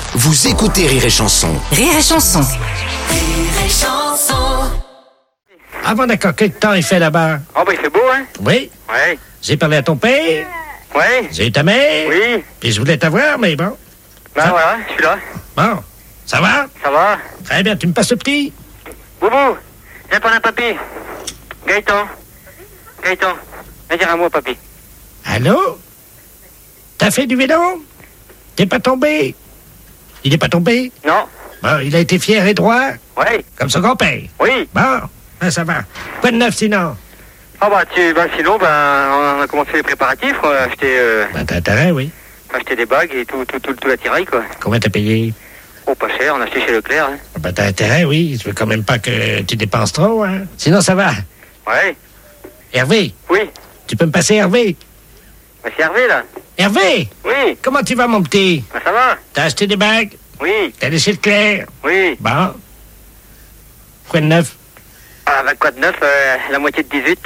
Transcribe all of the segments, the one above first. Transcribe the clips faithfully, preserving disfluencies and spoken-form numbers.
Vous écoutez Rire et Chanson. Rire et Chanson. Rire et Chanson. Ah bon, d'accord. Quel temps il fait là-bas? Oh, bah, il fait beau, hein? Oui. Ouais. J'ai parlé à ton père. Ouais. J'ai eu ta mère. Oui. Puis je voulais t'avoir, mais bon. Ben Ça- voilà, je suis là. Bon. Ça va? Ça va? Très bien. Tu me passes le petit? Boubou, viens prendre un papy. Gaëtan. Gaëtan, viens dire un mot, papy. Allô? T'as fait du vélo? T'es pas tombé? Il est pas tombé? Non? Bon, il a été fier et droit, Ouais. comme son grand-père. Oui. Bon, ben, ça va. Quoi de neuf sinon? Ah bah, tu, bah sinon, ben, on a commencé les préparatifs. On a acheté, euh, Ben, t'as intérêt, oui. acheté des bagues et tout, tout, tout, tout l'attirail, quoi. Combien t'as payé? Oh, pas cher, on a acheté chez Leclerc, hein. Ben, t'as intérêt, oui. Je veux quand même pas que tu dépenses trop, hein. Sinon, ça va. Ouais. Hervé, Oui. tu peux me passer Hervé? Bah, c'est Hervé, là. Hervé, Oui. comment tu vas, mon petit? Bah, ça va? T'as acheté des bagues? Oui. T'as laissé le clair? Oui. Bon. Quoi de neuf? Ah, bah, quoi de neuf? euh, la moitié de dix-huit.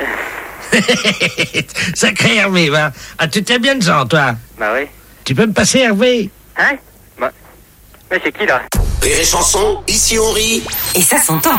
Sacré Hervé, va. Ah, tu t'es bien de gens, toi. Bah, oui. Tu peux me passer Hervé? Hein? Bah. Mais c'est qui, là? Rire et Chanson, ici on rit. Et ça s'entend.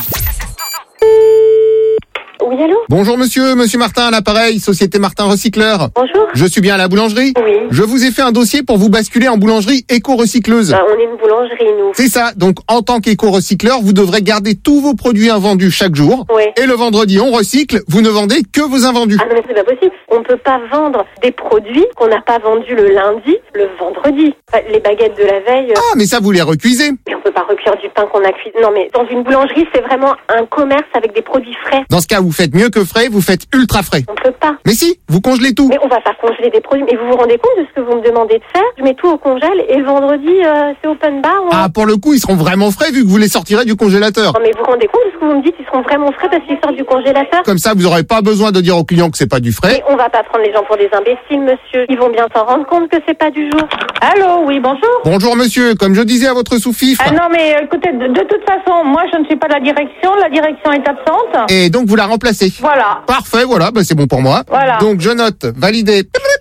Oui, allô? Bonjour monsieur, monsieur Martin à l'appareil, Société Martin Recycleur. Bonjour. Je suis bien à la boulangerie? Oui. Je vous ai fait un dossier pour vous basculer en boulangerie éco-recycleuse. Bah, on est une boulangerie, nous. C'est ça, donc en tant qu'éco-recycleur, vous devrez garder tous vos produits invendus chaque jour. Ouais. Et le vendredi, on recycle, vous ne vendez que vos invendus. Ah non, mais c'est pas possible. On peut pas vendre des produits qu'on n'a pas vendus le lundi, le vendredi. Enfin, les baguettes de la veille, euh, Ah, mais ça vous les recuisez. mais on peut pas recueillir du pain qu'on a cuit. Non, mais dans une boulangerie, c'est vraiment un commerce avec des produits frais. Dans ce cas, vous faites mieux que frais, vous faites ultra frais. On peut pas. Mais si, vous congelez tout. Mais on va pas congeler des produits. Mais vous vous rendez compte de ce que vous me demandez de faire? Je mets tout au congèle et le vendredi, euh, c'est open bar. on- Ah, pour le coup, ils seront vraiment frais vu que vous les sortirez du congélateur. Non, mais vous vous rendez compte de ce que vous me dites? Ils seront vraiment frais parce qu'ils sortent du congélateur? Comme ça, vous n'aurez pas besoin de dire aux clients que c'est pas du frais. Mais on va pas prendre les gens pour des imbéciles, monsieur. Ils vont bien s'en rendre compte que c'est pas du jour. Allô, oui, bonjour. Bonjour monsieur, comme je disais à votre sous-fifre. Ah non, mais euh, écoutez, de, de toute façon, moi je ne suis pas de la direction, la direction est absente. Et donc vous la remplacez. Voilà. Parfait, voilà, bah c'est bon pour moi. Voilà. Donc je note validé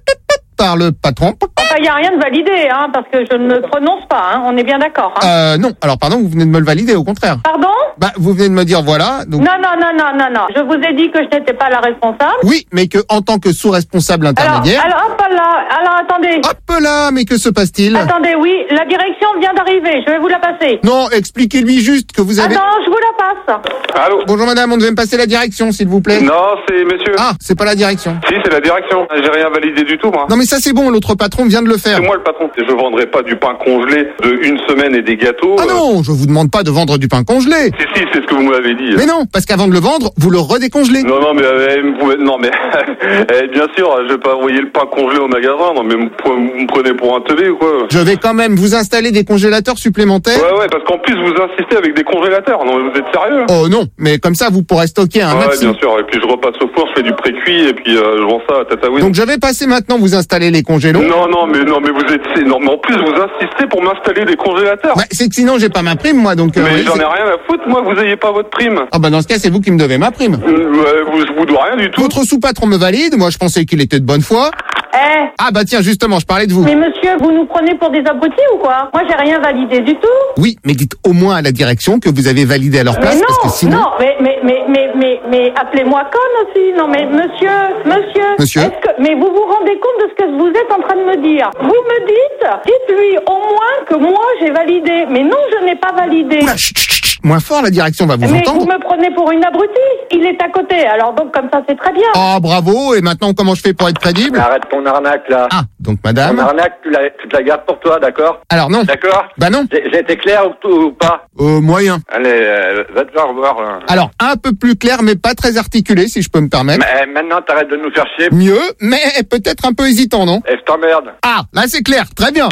par le patron. Enfin, il n'y a rien de validé, hein, parce que je ne me prononce pas, hein, on est bien d'accord. Hein. Euh, non, alors pardon, vous venez de me le valider, au contraire. Pardon? Bah, vous venez de me dire voilà, donc... Non, non, non, non, non, non. Je vous ai dit que je n'étais pas la responsable. Oui, mais que en tant que sous-responsable Alors, intermédiaire... alors, hop là, alors attendez. Hop là, mais que se passe-t-il? Attendez, oui, la direction vient d'arriver, je vais vous la passer. Non, expliquez-lui juste que vous avez... Attends, je vous la passe. Allô? Bonjour madame, on devait me passer la direction, s'il vous plaît. Non, c'est monsieur. Ah, c'est pas la direction. Si, c'est la direction. J'ai rien validé du tout, moi. Non mais ça c'est bon, l'autre patron vient de le faire. C'est moi le patron. Je vendrai pas du pain congelé de une semaine et des gâteaux. Ah non, je vous demande pas de vendre du pain congelé. Si, si, c'est ce que vous m'avez dit. Mais non, parce qu'avant de le vendre, vous le redécongelez. Non, non, mais, euh, vous- non, mais, eh, bien sûr, je vais pas envoyer le pain congelé au magasin. Non, mais vous vous me prenez pour un teubé ou quoi? Je vais quand même vous installer des congélateurs supplémentaires. Ouais, ouais, parce qu'en plus, vous insistez avec des congélateurs. Non, mais vous êtes sérieux? Oh non, mais comme ça vous pourrez stocker un Ouais, maximum. bien sûr. Et puis je repasse au four, je fais du pré-cuit et puis euh, je vends ça à Tataouine. Donc je vais passer maintenant vous installer les congélos. Non, non, mais non, mais vous êtes, non, mais en plus vous insistez pour m'installer des congélateurs. Bah, c'est que sinon j'ai pas ma prime moi donc. euh, mais oui, j'en c'est- ai rien à foutre, moi, que vous ayez pas votre prime. Ah bah dans ce cas c'est vous qui me devez ma prime. Euh, ouais, vous, je vous dois rien du tout. Votre sous-patron me valide, moi je pensais qu'il était de bonne foi. Eh, Ah bah tiens justement je parlais de vous. mais monsieur, vous nous prenez pour des abrutis ou quoi? Moi j'ai rien validé du tout. Oui, mais dites au moins à la direction que vous avez validé à leur place Mais non, parce que sinon. non, mais, mais, mais, mais, mais, mais appelez-moi conne aussi. Non, mais monsieur, monsieur. Monsieur est-ce que, mais vous vous rendez compte de ce que vous êtes en train de me dire? Vous me dites, dites-lui au moins que moi j'ai validé. Mais non, je n'ai pas validé. Oula, chut, chut, chut, moins fort la direction va vous mais entendre. vous me prenez pour une abrutie. Il est à côté, alors donc comme ça c'est très bien. Oh bravo, et maintenant comment je fais pour être crédible? Arrête ton arnaque là. Ah, donc Ton madame. arnaque, tu la, tu te la gardes pour toi, d'accord? Alors non. D'accord? Bah non. J'ai j'ai été clair ou, ou pas? Euh, moyen. Allez, euh, va te faire voir. hein. Alors un peu plus clair mais pas très articulé si je peux me permettre. Mais maintenant, t'arrêtes de nous faire chier. Mieux, mais peut-être un peu hésitant, non? Et je t'emmerde. Ah, là c'est clair, très bien.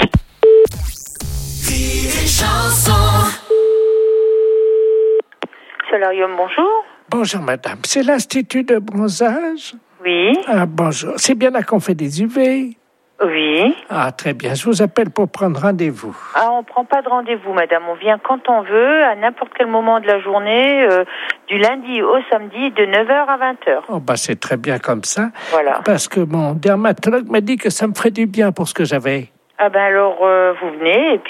Rire et Chanson. Solarium, bonjour. Bonjour, madame. C'est l'Institut de bronzage? Oui, Ah, bonjour. C'est bien là qu'on fait des U V? oui. Ah, très bien. Je vous appelle pour prendre rendez-vous. Ah, on prend pas de rendez-vous, madame. On vient quand on veut, à n'importe quel moment de la journée, euh, du lundi au samedi, de neuf heures à vingt heures. Oh, bah, c'est très bien comme ça. Voilà. Parce que mon dermatologue m'a dit que ça me ferait du bien pour ce que j'avais. Ah ben alors, euh, vous venez et puis